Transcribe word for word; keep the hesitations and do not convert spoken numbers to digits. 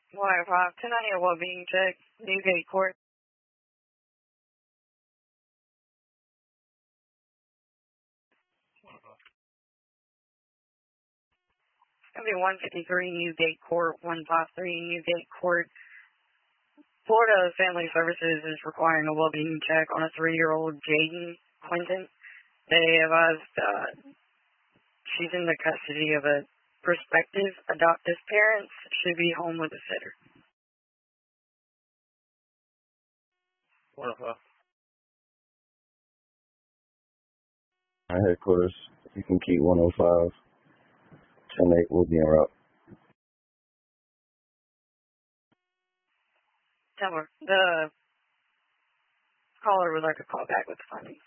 Wire five, ten ninety a well-being check, Newgate Court. It's going to be one fifty-three Newgate Court, one fifty-three Newgate Court. Florida Family Services is requiring a well-being check on a three-year-old Jaden Quinton. They advised uh, she's in the custody of a prospective adoptive parents, should be home with a sitter. Wonderful. Our headquarters, you can keep one oh five. ten eight will be en route. Tell her. The caller would like to call back with the findings.